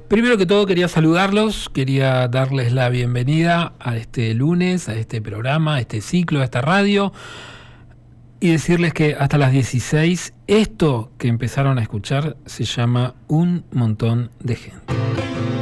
Primero que todo quería saludarlos, quería darles la bienvenida a este lunes, a este programa, a este ciclo, a esta radio, y decirles que hasta las 16 esto que empezaron a escuchar se llama Un Montón de Gente.